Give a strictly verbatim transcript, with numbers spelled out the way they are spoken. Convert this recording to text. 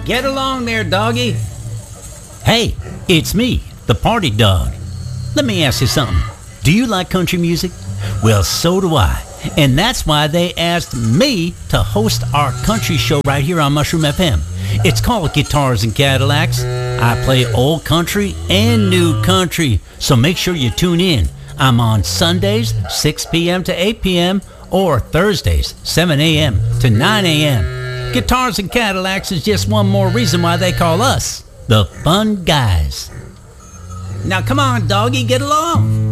Get along there, doggy. Hey, it's me, the party dog. Let me ask you something. Do you like country music? Well, so do I. And that's why they asked me to host our country show right here on Mushroom F M. It's called Guitars and Cadillacs. I play old country and new country, so make sure you tune in. I'm on Sundays, six p.m. to eight p.m., or Thursdays, seven a.m. to nine a.m. Guitars and Cadillacs is just one more reason why they call us the Fun Guys. Now come on, doggy, get along.